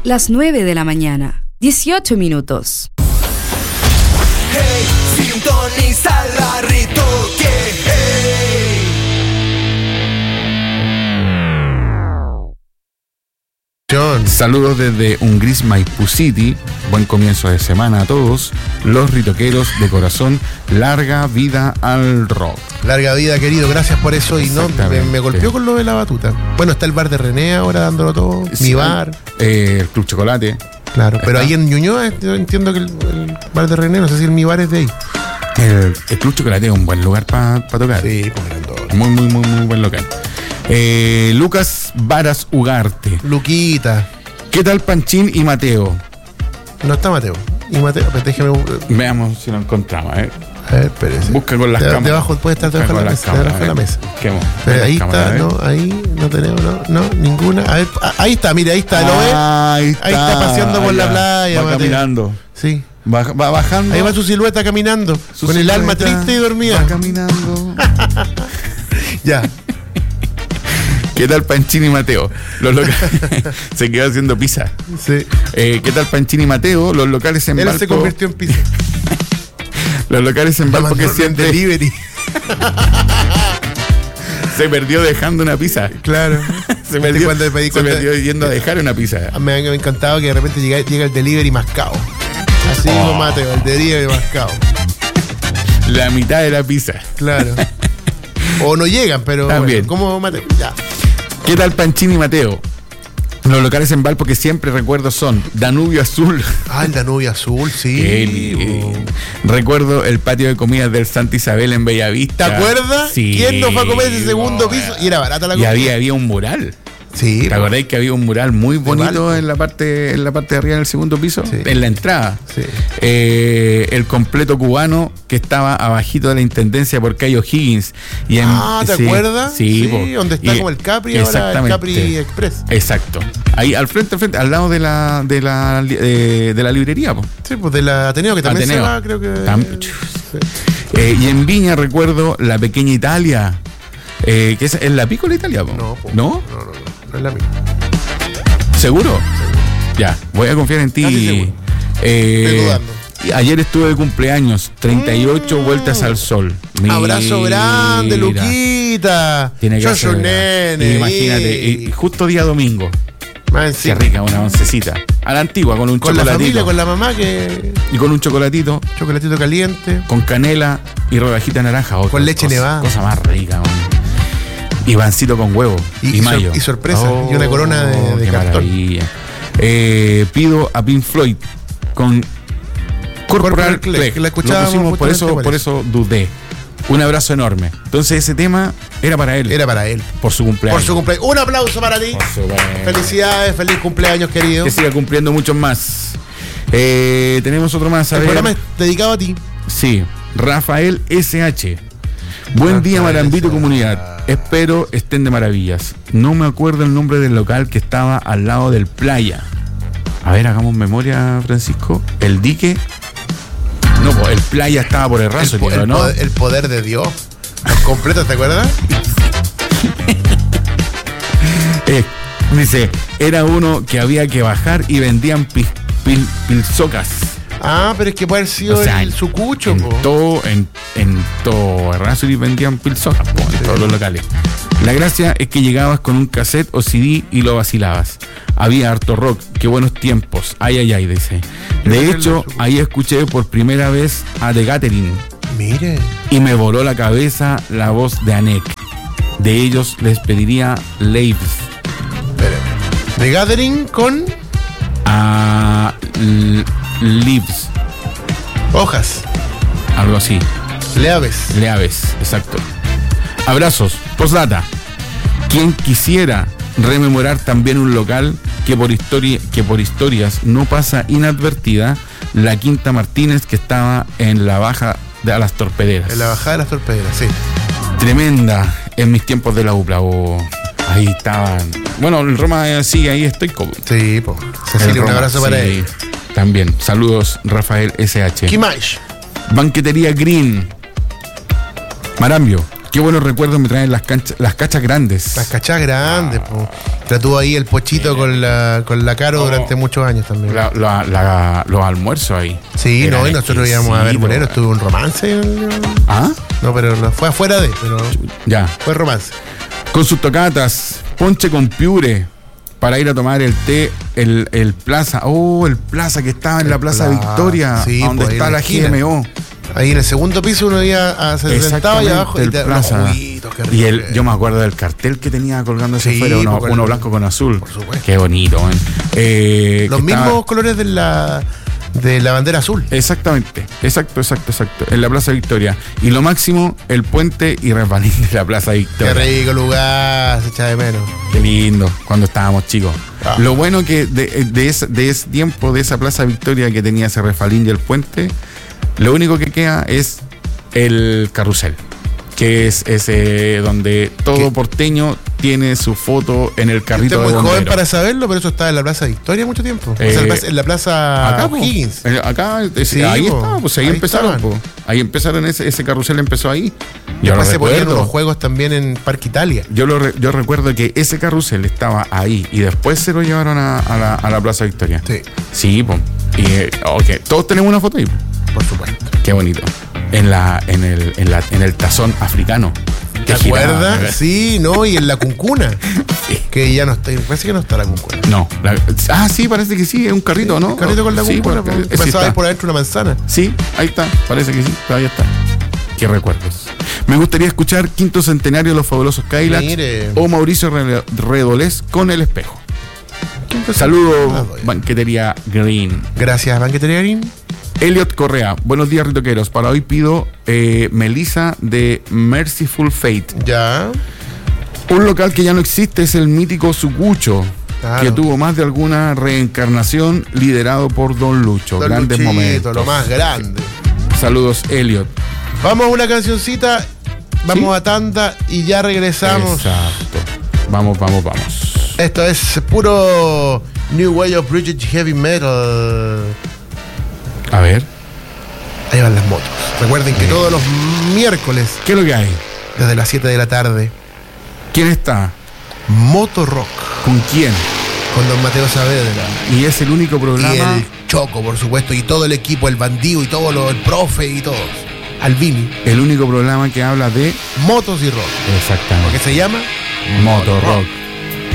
las 9 de la mañana, 18 minutos. Hey, sintoniza la Ritoque. Saludos desde un gris Maipú City. Buen comienzo de semana a todos. Los ritoqueros de corazón. Larga vida al rock. Larga vida, querido. Gracias por eso. Y no, me golpeó con lo de la batuta. Bueno, está el bar de René ahora dándolo todo. Sí, mi bar. El Club Chocolate. Claro, pero ahí en Ñuñoa yo entiendo que el bar de René, no sé si el mi bar es de ahí. El Club Chocolate es un buen lugar para tocar. Sí, pues grandón. Muy buen local. Lucas Varas Ugarte. Luquita. ¿Qué tal Panchín y Mateo? No está Mateo. Y Mateo, pues déjeme. Veamos si lo encontramos. A ver, espérese. Busca con las cámaras. Debajo, puede estar debajo de la mesa. Debajo de la mesa. Pero ahí está, no, ahí no tenemos, no, ninguna. A ver, ahí está, mire, ahí está, ¿lo ves? Ahí está paseando por la playa. Va Mateo. Caminando. Sí. Va bajando. Ahí va su silueta caminando. Con el alma triste y dormida. Va caminando. Ya. ¿Qué tal Panchín y Mateo? Se quedó haciendo pizza. Sí. ¿Qué tal Panchín y Mateo? Los locales en Valpo. Él se convirtió en pizza. Los locales en Valpo que siempre delivery. Se perdió dejando una pizza. Claro. Se perdió yendo a dejar una pizza. Me ha encantado que de repente llega el delivery mascado. Así como Mateo, el delivery mascado. La mitad de la pizza. Claro. O no llegan, pero también. Bueno, ¿cómo Mateo? Ya. ¿Qué tal Panchín y Mateo? Los locales en Valpo que siempre recuerdo son Danubio Azul. Ah, el Danubio Azul, sí. Recuerdo el patio de comidas del Santa Isabel en Bellavista. ¿Te acuerdas? Sí. ¿Quién no fue a comer ese segundo piso? Y era barata la comida. Y había un mural. Sí. ¿Te acordáis que había un mural muy bonito en la parte de arriba del segundo piso? Sí. En la entrada. Sí. El completo cubano que estaba abajito de la intendencia por Cayo Higgins. Y ¿te acuerdas? Sí, donde está como el Capri ahora, el Capri Express. Exacto. Ahí al frente, al lado de la librería, po. Sí, pues de la Ateneo, que también Ateneo. Se va, creo que. Sí. Y en Viña recuerdo la pequeña Italia. ¿Qué es la Piccola Italia, po? No, ¿No? No es la misma. ¿Seguro? Ya, voy a confiar en ti. Estoy dudando. Ayer estuve de cumpleaños, 38 vueltas al sol. Mira. Abrazo grande, Luquita. Tiene que ser un nene. Imagínate, justo día domingo. Qué rica, una oncecita. A la antigua, con un chocolatito. Con la familia, con la mamá que... Y con un chocolatito. Chocolatito caliente. Con canela y rodajita naranja. Con leche nevada. Cosa más rica, man. Y pancito con huevo. Y mayo. Y sorpresa. Y una corona de qué cartón. Maravilla. Pido a Pink Floyd con Corporal Clegg. La escuchábamos. Lo pusimos, por eso dudé. Un abrazo enorme. Entonces ese tema era para él. Era para él. Por su cumpleaños. Un aplauso para ti. Felicidades, feliz cumpleaños, querido. Que siga cumpliendo muchos más. Tenemos otro más. El programa es dedicado a ti. Sí. Rafael SH. Buen día, Marambito Comunidad. Espero estén de maravillas. No me acuerdo el nombre del local que estaba al lado del playa. A ver, hagamos memoria, Francisco. El dique. No, el playa estaba por el raso, ¿no? El poder de Dios. Completo, ¿te acuerdas? Dice, era uno que había que bajar y vendían pilsocas. Ah, pero es que puede haber sido el sucucho, en todo Errázuriz vendían pilsocas, en todos los locales. La gracia es que llegabas con un cassette o CD y lo vacilabas. Había harto rock, qué buenos tiempos. Ay, dice. De hecho, ahí escuché por primera vez a The Gathering. Mire. Y me voló la cabeza la voz de Anek. De ellos les pediría Leaves. The Gathering con... Leaves. Hojas. Algo así. Leaves, exacto. Abrazos. Postdata. Quien quisiera rememorar también un local que por historias no pasa inadvertida, la Quinta Martínez, que estaba en la baja de las Torpederas. En la bajada de las Torpederas, sí. Tremenda en mis tiempos de la UPLA. Ahí estaban. Bueno, el Roma sigue ahí, estoy como. Sí, Cecilia, un abrazo para él. También. Saludos, Rafael SH. ¿Qué más? Banquetería Green. Marambio. Qué buenos recuerdos me traen las cachas grandes. Las cachas grandes, po. La tuvo ahí el Pochito con la Caro durante muchos años también. Los almuerzos ahí. Sí, no, y nosotros íbamos a ver boleros, tuve un romance. ¿Ah? No, pero fue afuera pero ya. Fue romance. Con sus tocatas, ponche con piure, para ir a tomar el té, el Plaza. Oh, el Plaza que estaba en la Plaza Victoria, sí, donde pues, está la GMO. Ahí en el segundo piso uno se sentaba y abajo y Plaza. Y yo me acuerdo del cartel que tenía colgándose afuera, uno blanco con azul. Por supuesto. Qué bonito, los mismos colores de la bandera azul. Exactamente, exacto. En la Plaza Victoria. Y lo máximo, el puente y resbalín de la Plaza Victoria. Qué rico lugar, se echa de menos. Qué lindo, cuando estábamos chicos. Lo bueno que de ese tiempo, de esa Plaza Victoria que tenía ese resbalín y el puente, lo único que queda es el carrusel, que es ese donde todo porteño tiene su foto en el carrito de bombero. Usted es muy joven para saberlo, pero eso estaba en la Plaza Victoria mucho tiempo. En la Plaza O'Higgins. Sí, ahí estaba, pues ahí empezaron. Ahí empezaron, ese carrusel empezó ahí. Después se ponían los juegos también en Parque Italia. Yo recuerdo que ese carrusel estaba ahí y después se lo llevaron a la Plaza Victoria. Sí. Sí, pues. Y todos tenemos una foto ahí. Por supuesto. Qué bonito. En el tazón africano. ¿Te acuerdas? Sí, no, y en la cuncuna. Sí. Que ya no está, parece que no está la cuncuna. No. Sí, parece que sí, es un carrito, ¿no? Un carrito con la cuncuna. Pasaba ahí por adentro una manzana. Sí, ahí está, parece que sí, todavía está. Qué recuerdos. Me gustaría escuchar Quinto Centenario de los Fabulosos Cadillacs. Mire. O Mauricio Redolés con El Espejo. Saludos, Banquetería Green. Gracias, Banquetería Green. Elliot Correa, buenos días, ritoqueros. Para hoy pido Melissa de Merciful Fate. Ya. Un local que ya no existe es el mítico Sucucho, claro, que tuvo más de alguna reencarnación, liderado por Don Lucho. Don Grandes Luchito, momentos. Lo más grande. Saludos, Elliot. Vamos a una cancioncita, vamos a tanda y ya regresamos. Exacto. Vamos. Esto es puro New Way of British Heavy Metal. A ver. Ahí van las motos. Recuerden que todos los miércoles, ¿qué es lo que hay? desde las 7 de la tarde, ¿Quién está? Moto Rock. ¿Con quién? Con don Mateo Saavedra. Y es el único programa. Y el Choco, por supuesto, y todo el equipo, el Bandido y todo el profe y todos. Albini. El único programa que habla de motos y rock. Exactamente. Porque se llama Moto Rock.